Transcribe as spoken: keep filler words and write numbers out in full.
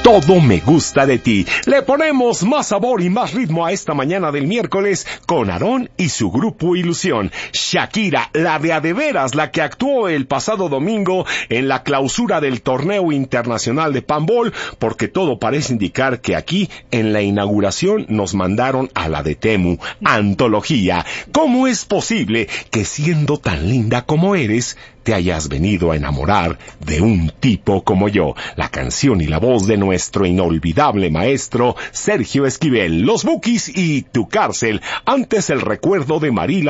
Todo me gusta de ti. Le ponemos más sabor y más ritmo a esta mañana del miércoles con Aarón y su grupo Ilusión. Shakira, la de a de veras, la que actuó el pasado domingo en la clausura del torneo internacional de Panball, porque todo parece indicar que aquí en la inauguración nos mandaron a la de Temu, antología. ¿Cómo es posible que siendo tan linda como eres, te hayas venido a enamorar de un tipo como yo? La canción y la voz de nuestro inolvidable maestro Sergio Esquivel, Los Bukis y Tu Cárcel. Antes el recuerdo de Marila